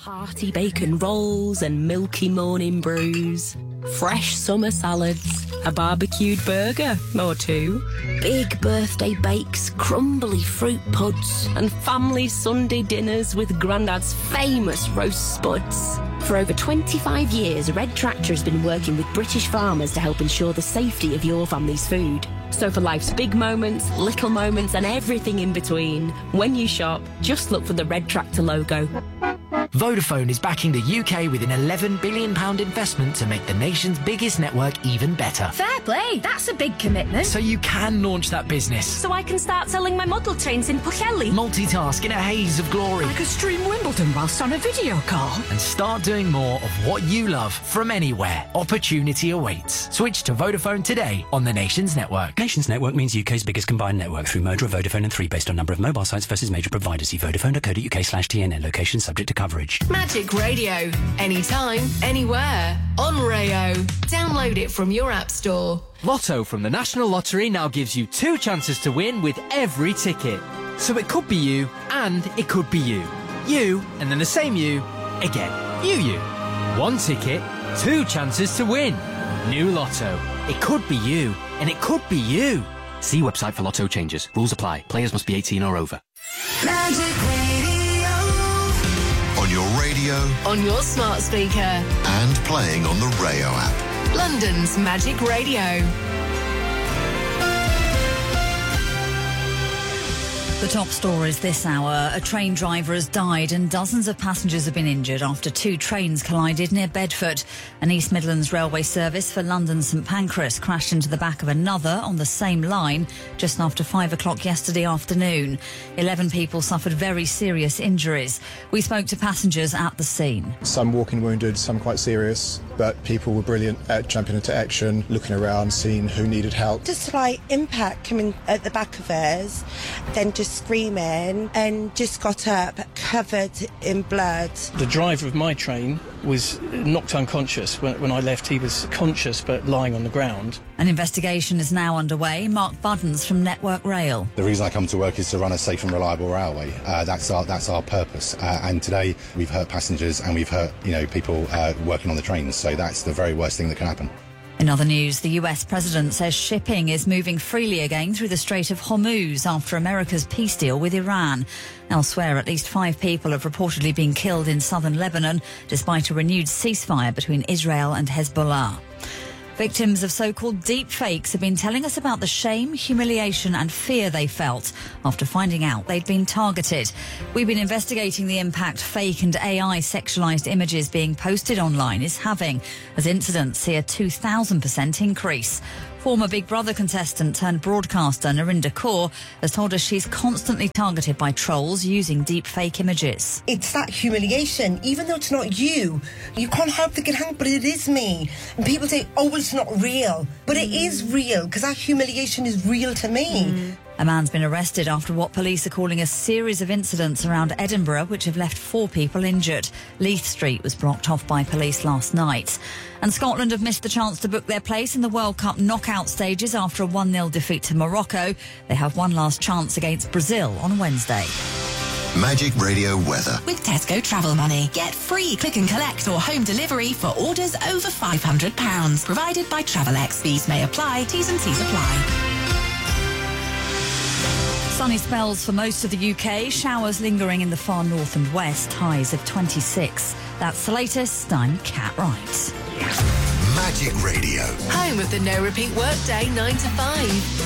Hearty bacon rolls and milky morning brews. Fresh summer salads, a barbecued burger or two. Big birthday bakes, crumbly fruit puds, and family Sunday dinners with Grandad's famous roast spuds. For over 25 years, Red Tractor has been working with British farmers to help ensure the safety of your family's food. So for life's big moments, little moments, and everything in between, when you shop, just look for the Red Tractor logo. Vodafone is backing the UK with an £11 billion investment to make the nation's biggest network even better. Fair play, that's a big commitment. So you can launch that business. So I can start selling my model trains in Pwllheli. Multitask in a haze of glory. I could stream Wimbledon whilst on a video call. And start doing more of what you love from anywhere. Opportunity awaits. Switch to Vodafone today on the Nations Network. Nations Network means UK's biggest combined network through merger of Vodafone and 3 based on number of mobile sites versus major providers. See vodafone.co.uk/TNN. Location subject to coverage. Magic Radio. Anytime, anywhere. On Rayo. Download it from your app store. Lotto from the National Lottery now gives you 2 chances to win with every ticket. So it could be you, and it could be you. You, and then the same you, again. You. 1 ticket, 2 chances to win. New Lotto. It could be you, and it could be you. See website for Lotto changes. Rules apply. Players must be 18 or over. Magic Radio. On your radio. On your smart speaker. And playing on the Rayo app. London's Magic Radio. The top stories this hour. A train driver has died and dozens of passengers have been injured after 2 trains collided near Bedford. An East Midlands railway service for London St Pancras crashed into the back of another on the same line just after 5 o'clock yesterday afternoon. 11 people suffered very serious injuries. We spoke to passengers at the scene. Some walking wounded, some quite serious, but people were brilliant at jumping into action, looking around, seeing who needed help. Just a slight impact coming at the back of us, then just screaming and just got up covered in blood. The driver of my train was knocked unconscious. When I left, he was conscious but lying on the ground. An investigation is now underway. Mark Buddens from Network Rail. The reason I come to work is to run a safe and reliable railway. That's our purpose. And today we've hurt passengers and we've hurt people working on the trains. So that's the very worst thing that can happen. In other news, the US president says shipping is moving freely again through the Strait of Hormuz after America's peace deal with Iran. Elsewhere, at least 5 people have reportedly been killed in southern Lebanon, despite a renewed ceasefire between Israel and Hezbollah. Victims of so-called deep fakes have been telling us about the shame, humiliation and fear they felt after finding out they'd been targeted. We've been investigating the impact fake and AI sexualised images being posted online is having, as incidents see a 2,000% increase. Former Big Brother contestant turned broadcaster Narinder Kaur has told us she's constantly targeted by trolls using deep fake images. It's that humiliation, even though it's not you. You can't help thinking, hang, but it is me. And people say, oh, well, it's not real. But it is real, because that humiliation is real to me. A man's been arrested after what police are calling a series of incidents around Edinburgh which have left 4 people injured. Leith Street was blocked off by police last night. And Scotland have missed the chance to book their place in the World Cup knockout stages after a 1-0 defeat to Morocco. They have one last chance against Brazil on Wednesday. Magic Radio weather. With Tesco Travel Money. Get free click and collect or home delivery for orders over £500. Provided by Travelex. Fees may apply. T's and C's apply. Sunny spells for most of the UK, showers lingering in the far north and west, highs of 26. That's the latest. I'm Kat Wright. Magic Radio. Home of the no repeat workday 9 to 5.